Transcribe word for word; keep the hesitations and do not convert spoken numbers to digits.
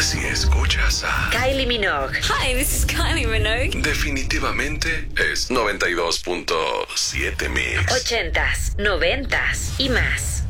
si escuchas a Kylie Minogue. Hi, this is Kylie Minogue. definitivamente es noventa y dos punto siete Mix. Ochentas, noventas y más.